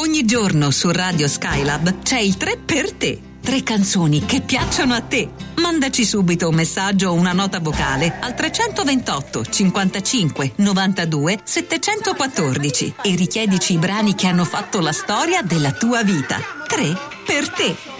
Ogni giorno su Radio Skylab c'è il 3 per te. 3 canzoni che piacciono a te. Mandaci subito un messaggio o una nota vocale al 328 55 92 714 e richiedici i brani che hanno fatto la storia della tua vita. 3 per te.